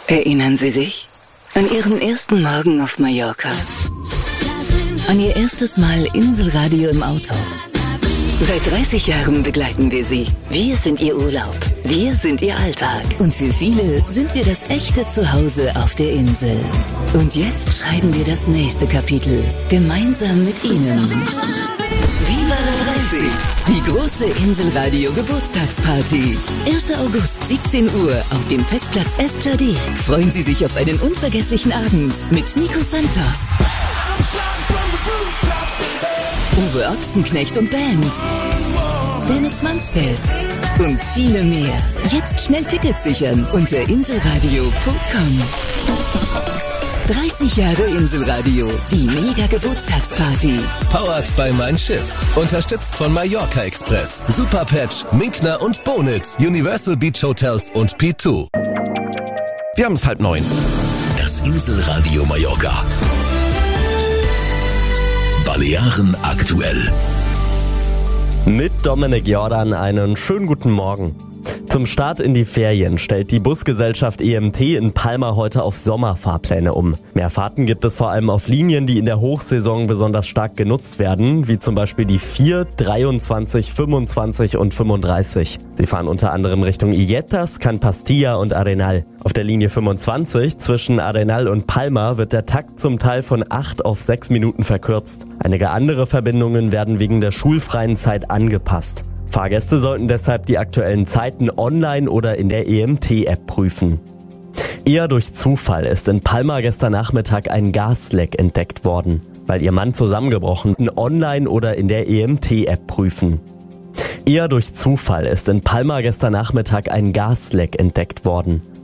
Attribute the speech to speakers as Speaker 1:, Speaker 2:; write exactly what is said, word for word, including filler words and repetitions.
Speaker 1: Erinnern Sie sich an Ihren ersten Morgen auf Mallorca? An Ihr erstes Mal Inselradio im Auto? Seit dreißig Jahren begleiten wir Sie. Wir sind Ihr Urlaub. Wir sind Ihr Alltag. Und für viele sind wir das echte Zuhause auf der Insel. Und jetzt schreiben wir das nächste Kapitel. Gemeinsam mit Ihnen. Viva la dreißig! Die große Inselradio Geburtstagsparty. erster August, siebzehn Uhr auf dem Festplatz Estjardé. Freuen Sie sich auf einen unvergesslichen Abend mit Nico Santos, Uwe Ochsenknecht und Band, Dennis Mansfeld und viele mehr. Jetzt schnell Tickets sichern unter inselradio punkt com. dreißig Jahre Inselradio, die Mega-Geburtstagsparty.
Speaker 2: Powered by Mein Schiff. Unterstützt von Mallorca Express, Superpatch, Minkner und Bonitz, Universal Beach Hotels und P zwei. Wir haben es halb neun. Das Inselradio Mallorca. Balearen aktuell.
Speaker 3: Mit Dominik Jordan einen schönen guten Morgen. Zum Start in die Ferien stellt die Busgesellschaft E M T in Palma heute auf Sommerfahrpläne um. Mehr Fahrten gibt es vor allem auf Linien, die in der Hochsaison besonders stark genutzt werden, wie zum Beispiel die vier, dreiundzwanzig, fünfundzwanzig und fünfunddreißig. Sie fahren unter anderem Richtung Illetas, Can Pastilla und Arenal. Auf der Linie fünfundzwanzig zwischen Arenal und Palma wird der Takt zum Teil von acht auf sechs Minuten verkürzt. Einige andere Verbindungen werden wegen der schulfreien Zeit angepasst. Fahrgäste sollten deshalb die aktuellen Zeiten online oder in der E M T-App prüfen. Eher durch Zufall ist in Palma gestern Nachmittag ein Gasleck entdeckt worden. Weil ihr Mann zusammengebrochen, online oder in der E M T-App prüfen. Eher durch Zufall ist in Palma gestern Nachmittag ein Gasleck entdeckt worden.